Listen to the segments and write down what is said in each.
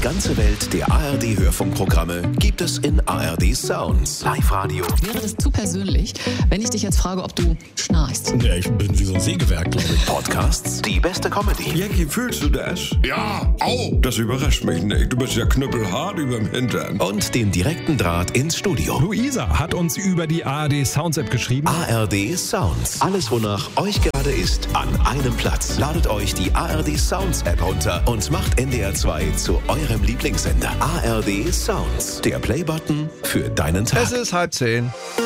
ganze Welt der ARD-Hörfunkprogramme gibt es in ARD Sounds. Live-Radio. Wäre das zu persönlich, wenn ich dich jetzt frage, ob du schnarchst? Ja, ich bin wie so ein Sägewerk, glaube ich. Podcasts, die beste Comedy. Jackie, fühlst du das? Ja, au! Das überrascht mich nicht. Du bist ja knüppelhart überm Hintern. Und den direkten Draht ins Studio. Luisa hat uns über die ARD Sounds App geschrieben. ARD Sounds. Alles, wonach euch gerade ist, an einem Platz. Ladet euch die ARD Sounds App runter und macht NDR 2 zu eurem Lieblingssender. ARD Sounds. Der Playbutton für deinen Tag. Es ist 9:30.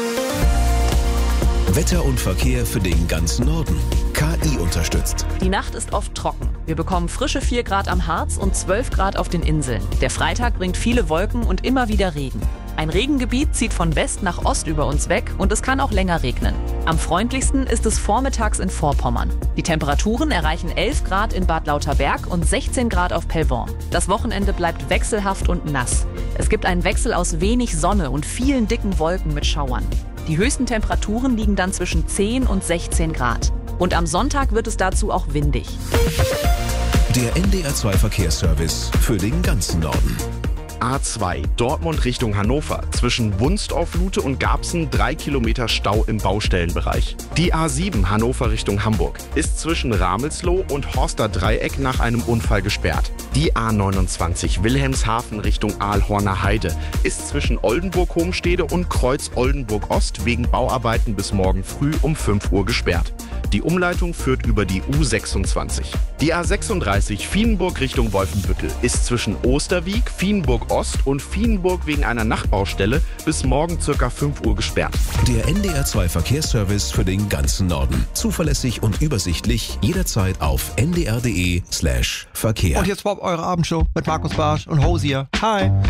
Wetter und Verkehr für den ganzen Norden. KI unterstützt. Die Nacht ist oft trocken. Wir bekommen frische 4 Grad am Harz und 12 Grad auf den Inseln. Der Freitag bringt viele Wolken und immer wieder Regen. Ein Regengebiet zieht von West nach Ost über uns weg und es kann auch länger regnen. Am freundlichsten ist es vormittags in Vorpommern. Die Temperaturen erreichen 11 Grad in Bad Lauterberg und 16 Grad auf Pellworm. Das Wochenende bleibt wechselhaft und nass. Es gibt einen Wechsel aus wenig Sonne und vielen dicken Wolken mit Schauern. Die höchsten Temperaturen liegen dann zwischen 10 und 16 Grad. Und am Sonntag wird es dazu auch windig. Der NDR 2 Verkehrsservice für den ganzen Norden. A2 Dortmund Richtung Hannover. Zwischen Wunstorf-Lute und Garbsen 3 Kilometer Stau im Baustellenbereich. Die A7 Hannover Richtung Hamburg ist zwischen Ramelsloh und Horster Dreieck nach einem Unfall gesperrt. Die A29 Wilhelmshaven Richtung Aalhorner Heide ist zwischen Oldenburg-Homstede und Kreuz Oldenburg-Ost wegen Bauarbeiten bis morgen früh um 5 Uhr gesperrt. Die Umleitung führt über die U26. Die A36 Vienburg Richtung Wolfenbüttel ist zwischen Osterwiek, Vienburg Ost und Vienburg wegen einer Nachtbaustelle bis morgen ca. 5 Uhr gesperrt. Der NDR 2 Verkehrsservice für den ganzen Norden. Zuverlässig und übersichtlich, jederzeit auf ndr.de/Verkehr. Und jetzt Bob, eure Abendshow mit Markus Barsch und Hosier. Hi.